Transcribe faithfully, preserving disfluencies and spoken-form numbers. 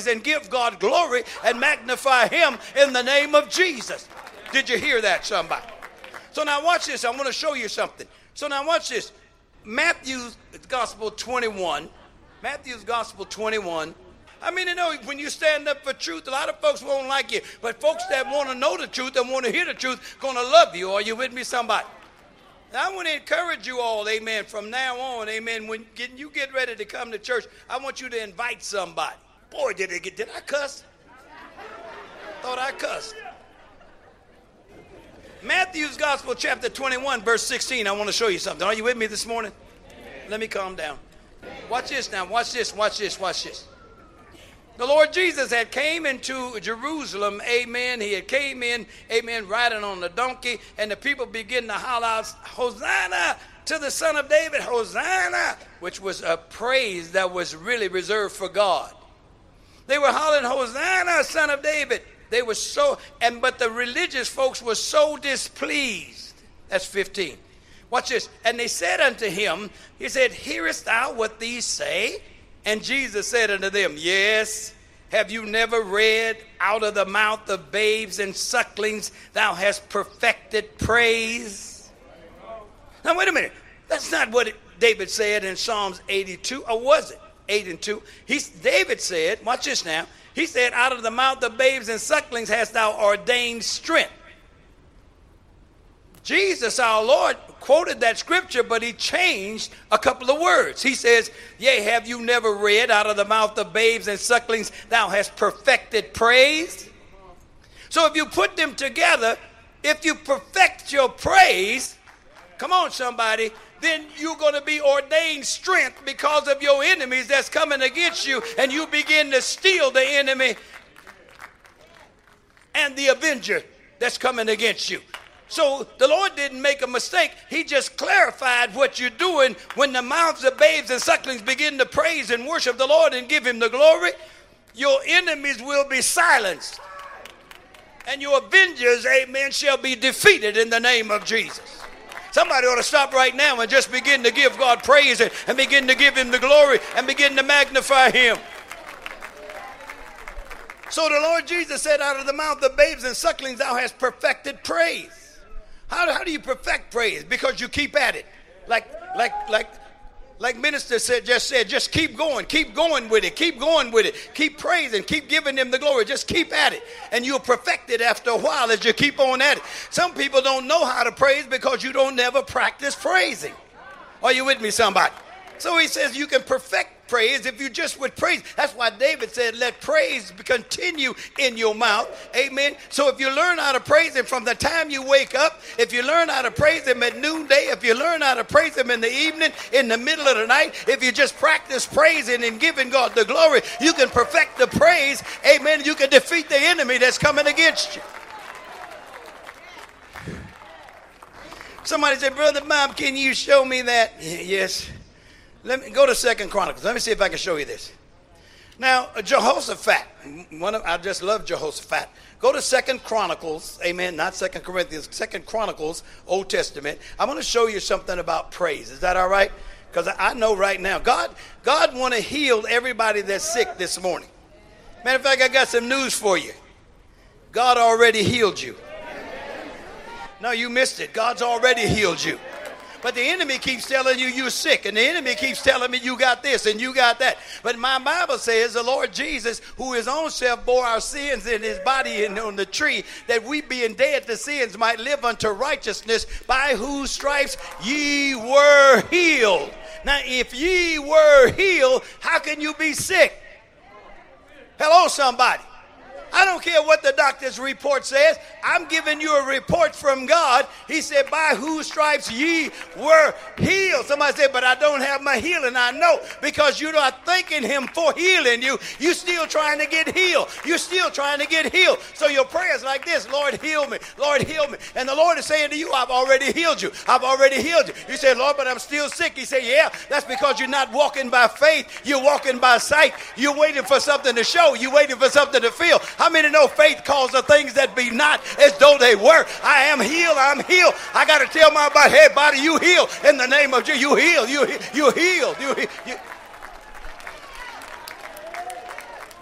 and give God glory and magnify him in the name of Jesus. Did you hear that, somebody? So now watch this. I want to show you something. So now watch this. Matthew's Gospel twenty-one. Matthew's Gospel twenty-one. I mean, you know, when you stand up for truth, a lot of folks won't like you. But folks that want to know the truth and want to hear the truth going to love you. Are you with me, somebody? Now, I want to encourage you all, amen, from now on, amen, when get, you get ready to come to church, I want you to invite somebody. Boy, did it get, did I cuss? Thought I cussed. Matthew's Gospel, chapter twenty-one, verse sixteen. I want to show you something. Are you with me this morning? Let me calm down. Watch this now. Watch this. Watch this. Watch this. The Lord Jesus had came into Jerusalem, amen. He had came in, amen, riding on a donkey, and the people began to holler out, Hosanna to the Son of David, Hosanna, which was a praise that was really reserved for God. They were hollering, Hosanna, Son of David. They were so, and but the religious folks were so displeased. That's fifteen. Watch this. And they said unto him, he said, hearest thou what these say? And Jesus said unto them, yes, have you never read, out of the mouth of babes and sucklings thou hast perfected praise? Now wait a minute. That's not what it, David said in Psalms eighty-two, or was it? eight and two. He's, David said, watch this now. He said, out of the mouth of babes and sucklings hast thou ordained strength. Jesus, our Lord, quoted that scripture, but he changed a couple of words. He says, yea, have you never read, out of the mouth of babes and sucklings thou hast perfected praise? So if you put them together, if you perfect your praise, come on somebody, then you're going to be ordained strength because of your enemies that's coming against you, and you begin to steal the enemy and the avenger that's coming against you. So the Lord didn't make a mistake. He just clarified what you're doing when the mouths of babes and sucklings begin to praise and worship the Lord and give him the glory. Your enemies will be silenced, and your avengers, amen, shall be defeated in the name of Jesus. Somebody ought to stop right now and just begin to give God praise and, and begin to give him the glory and begin to magnify him. So the Lord Jesus said, out of the mouth of babes and sucklings thou hast perfected praise. How, how do you perfect praise? Because you keep at it. Like, like, like, like minister said, just said, just keep going, keep going with it, keep going with it, keep praising, keep giving him the glory, just keep at it. And you'll perfect it after a while as you keep on at it. Some people don't know how to praise because you don't never practice praising. Are you with me, somebody? So he says you can perfect praise if you just would praise. That's why David said, let praise continue in your mouth. Amen. So if you learn how to praise him from the time you wake up, if you learn how to praise him at noonday, if you learn how to praise him in the evening, in the middle of the night, if you just practice praising and giving God the glory, you can perfect the praise. Amen. You can defeat the enemy that's coming against you. Somebody said, Brother Bob, can you show me that? Yes. Let me go to Second Chronicles. Let me see if I can show you this. Now, Jehoshaphat, one of, I just love Jehoshaphat. Go to Second Chronicles, amen, not Second Corinthians, Second Chronicles, Old Testament. I'm going to show you something about praise. Is that all right? Because I know right now, God, God want to heal everybody that's sick this morning. Matter of fact, I got some news for you. God already healed you. No, you missed it. God's already healed you. But the enemy keeps telling you you're sick, and the enemy keeps telling me you got this and you got that. But my Bible says the Lord Jesus, who his own self bore our sins in his body and on the tree, that we being dead to sins might live unto righteousness, by whose stripes ye were healed. Now, if ye were healed, how can you be sick? Hello, somebody. I don't care what the doctor's report says. I'm giving you a report from God. He said, by whose stripes ye were healed. Somebody said, but I don't have my healing. I know, because you're not thanking him for healing you. You're still trying to get healed. You're still trying to get healed. So your prayer's like this: Lord, heal me. Lord, heal me. And the Lord is saying to you, I've already healed you. I've already healed you. You say, Lord, but I'm still sick. He said, yeah, that's because you're not walking by faith. You're walking by sight. You're waiting for something to show. You're waiting for something to feel. How many know faith calls the things that be not as though they were? I am healed. I'm healed. I got to tell my body, hey, body, you heal in the name of Jesus. You heal. You you healed. You, you